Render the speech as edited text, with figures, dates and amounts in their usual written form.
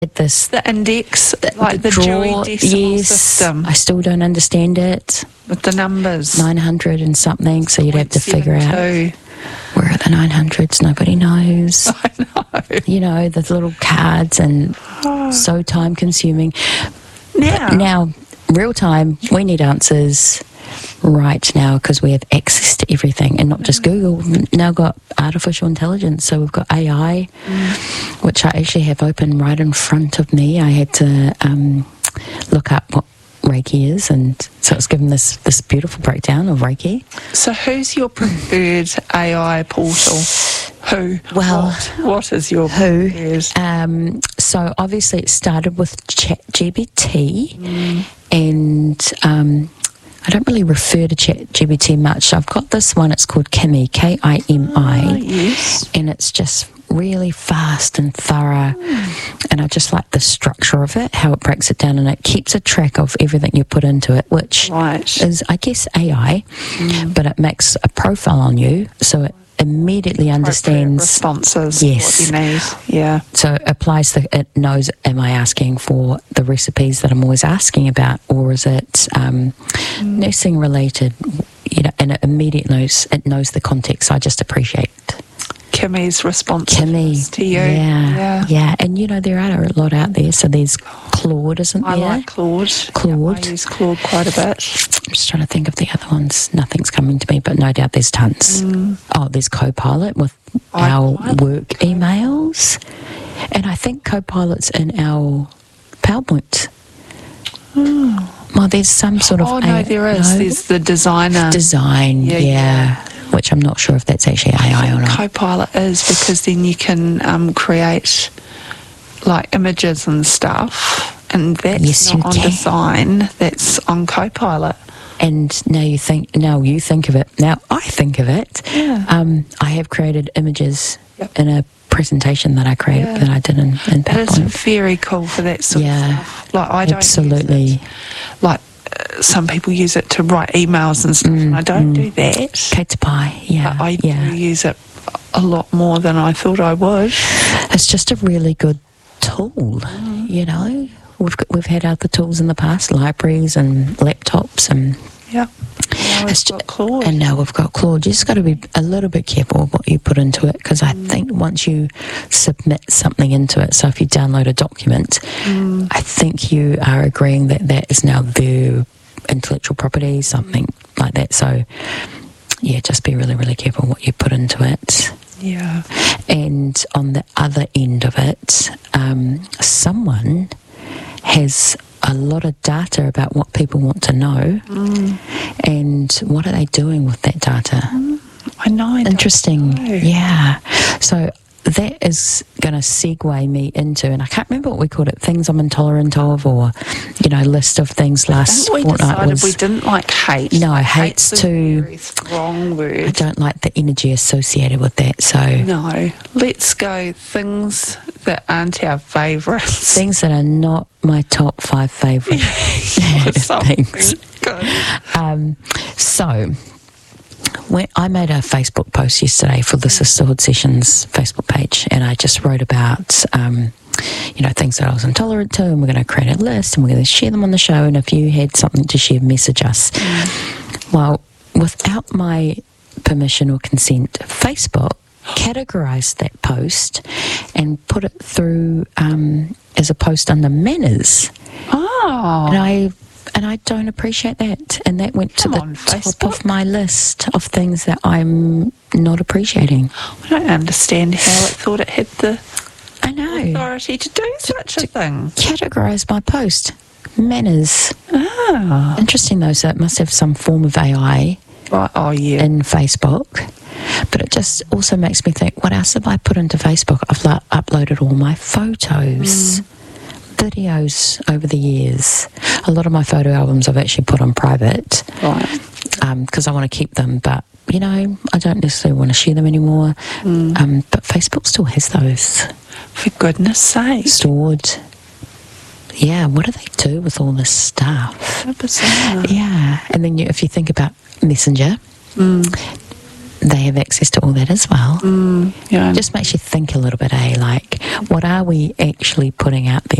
this The index, like the draw, Dewey Decimal yes, System. I still don't understand it. With the numbers. 900 and something, so you'd have to figure out 0.72. where are the 900s. Nobody knows. I know. You know, the little cards, and so time consuming. Now, real time, we need answers right now because we have access to everything, and not just Google. We've now got artificial intelligence, so we've got AI, which I actually have open right in front of me. I had to look up what Reiki is, and so it's given this beautiful breakdown of Reiki. So who's your preferred AI portal? Who? Well, what is your preferred? So obviously it started with ChatGPT, and I don't really refer to ChatGPT much. I've got this one, it's called Kimi, Kimi, Yes. and it's just really fast and thorough, and I just like the structure of it, how it breaks it down, and it keeps a track of everything you put into it, which is, I guess, AI, but it makes a profile on you, so it immediately understands responses. Yes. What you need. Yeah. So it knows, am I asking for the recipes that I'm always asking about, or is it nursing related? You know, and it immediately knows the context. So I just appreciate Kimi's response to you. Yeah. And you know, there are a lot out there. So there's Claude, isn't there? I like Claude. Claude. Yeah, I use Claude quite a bit. I'm just trying to think of the other ones. Nothing's coming to me, but no doubt there's tons. Oh, there's Copilot with our work emails. And I think Copilot's in our PowerPoint. Well, there's some sort of... Oh, no, there is. No? There's the designer. Design, yeah. Which I'm not sure if that's actually AI or not. Copilot is, because then you can create like images and stuff, and that's not on design, that's on Copilot. And now you think of it. Now I think of it. Yeah. I have created images in a presentation that I created that I did in PowerPoint. That is very cool for that sort of stuff. Like I don't absolutely use it. Like some people use it to write emails and stuff, and I don't do that. Kate's pie, But I do use it a lot more than I thought I would. It's just a really good tool, you know. We've had other tools in the past, libraries and laptops, and now we've got Claude. And now we've got Claude. You just got to be a little bit careful of what you put into it, because I think once you submit something into it, so if you download a document, I think you are agreeing that that is now their intellectual property, something like that. So yeah, just be really, really careful what you put into it. Yeah. And on the other end of it, someone has a lot of data about what people want to know, and what are they doing with that data? I know. Interesting. Yeah. So that is going to segue me into, and I can't remember what we called it, things I'm intolerant of, or, you know, list of things last fortnight decided we didn't like hate. No, hate's too... very strong word. I don't like the energy associated with that, so... No. Let's go things that aren't our favourites. Things that are not my top 5 favourite things. Good. So... I made a Facebook post yesterday for the Sisterhood Sessions Facebook page, and I just wrote about, you know, things that I was intolerant to, and we're going to create a list, and we're going to share them on the show, and if you had something to share, message us. Well, without my permission or consent, Facebook categorised that post and put it through as a post under manners. Oh. And I don't appreciate that. And that went to the top of my list of things that I'm not appreciating. I don't understand how it thought it had the authority to do such a thing. Categorise my post. Manners. Ah. Interesting though, so it must have some form of AI in Facebook. But it just also makes me think, what else have I put into Facebook? I've uploaded all my photos. Videos over the years. A lot of my photo albums I've actually put on private, because I want to keep them, but you know, I don't necessarily want to share them anymore. But Facebook still has those, for goodness sake, stored. Yeah, what do they do with all this stuff? Bizarre. Yeah, and then if you think about Messenger, they have access to all that as well. Yeah. Just makes you think a little bit, like, what are we actually putting out